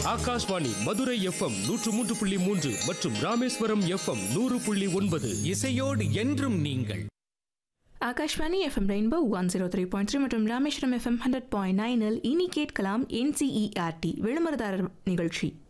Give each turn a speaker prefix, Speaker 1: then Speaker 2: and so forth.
Speaker 1: Akashvani Madurai FM 103.3 மற்றும் Rameswaram FM 100.9.
Speaker 2: இசையோடு என்றும் நீங்கள்.
Speaker 3: ஆகாஷ்வாணி எஃப்எம் ரெயின்போ 103.3 மற்றும் ராமேஸ்வரம் FM 100.9 இனி கேட்கலாம் NCERT விளம்பரதாரர் நிகழ்ச்சி.